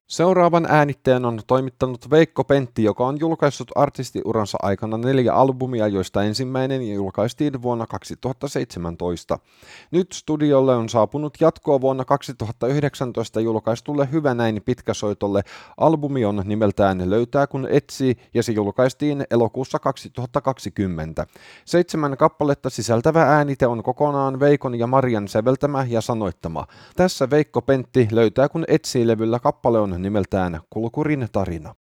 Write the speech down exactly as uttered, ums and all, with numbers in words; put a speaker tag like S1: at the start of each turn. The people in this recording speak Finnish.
S1: Seuraavan äänitteen on toimittanut Veikko Pentti, joka on julkaissut artistiuransa aikana neljä albumia, joista ensimmäinen julkaistiin vuonna kaksituhattaseitsemäntoista. Nyt studiolle on saapunut jatkoa vuonna kaksituhattayhdeksäntoista julkaistulle Hyvä näin pitkäsoitolle. Albumi on nimeltään Löytää kun etsii ja se julkaistiin elokuussa kaksituhattakaksikymmentä. Seitsemän kappaletta sisältävä äänite on kokonaan Veikon ja Marian säveltämä ja sanoittama. Tässä Veikko Pentti Löytää kun etsii -levyllä kappale on nimeltään Kulkurin tarina.